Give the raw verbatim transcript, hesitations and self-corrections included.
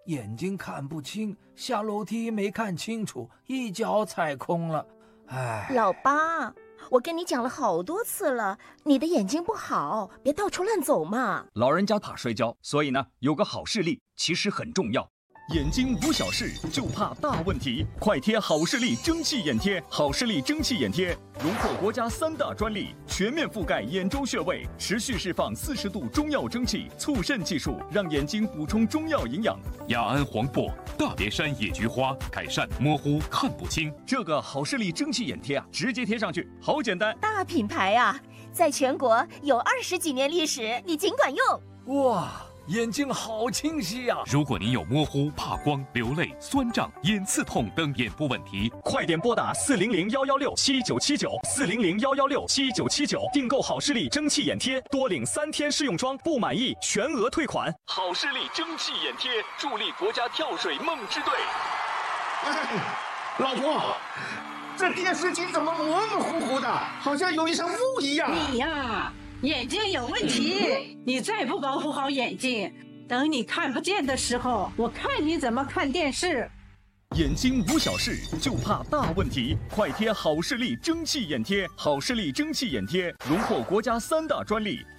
眼睛看不清，下楼梯没看清楚，一脚踩空了。哎， 老八，我跟你讲了好多次了，你的眼睛不好，别到处乱走嘛。 老人家怕摔跤，所以呢，有个好视力其实很重要。眼睛无小事，就怕大问题。快贴好视力蒸汽眼贴，好视力蒸汽眼贴荣获国家三大专利，全面覆盖眼周穴位，持续释放四十度中药蒸汽，促肾技术，让眼睛补充中药营养。 雅安黄柏、大别山野菊花，改善模糊看不清。 这个好视力蒸汽眼贴啊，直接贴上去，好简单。 大品牌啊，在全国有二十几年历史，你尽管用。 哇！眼睛好清晰呀、啊！ 如果您有模糊、怕光、流泪、酸胀、眼刺痛等眼部问题， 快点拨打四零零幺幺六七九七九四零零幺幺六七九七九订购好视力蒸汽眼贴，多领三天试用装，不满意全额退款。好视力蒸汽眼贴助力国家跳水梦之队。 哎，老婆，这电视机怎么模模糊糊的，好像有一层雾一样？ 你呀，眼睛有问题，你再不保护好眼睛，等你看不见的时候，我看你怎么看电视。 眼睛无小事，就怕大问题。快贴好视力蒸汽眼贴，好视力蒸汽眼贴荣获国家三大专利，